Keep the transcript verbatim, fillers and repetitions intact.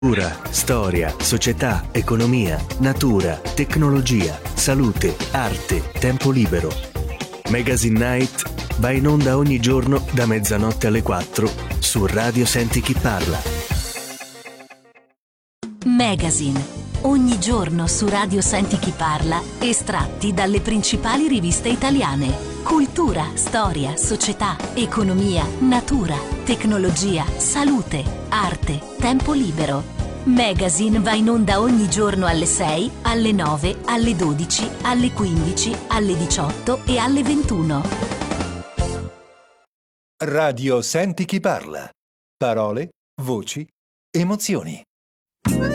Cultura, storia, società, economia, natura, tecnologia, salute, arte, tempo libero. Magazine Night va in onda ogni giorno da mezzanotte alle quattro su Radio Senti Chi Parla. Magazine. Ogni giorno su Radio Senti Chi Parla, estratti dalle principali riviste italiane. Cultura, storia, società, economia, natura, tecnologia, salute, arte, tempo libero. Magazine va in onda ogni giorno alle sei, alle nove, alle dodici, alle quindici, alle diciotto e alle ventuno. Radio Senti Chi Parla. Parole, voci, emozioni.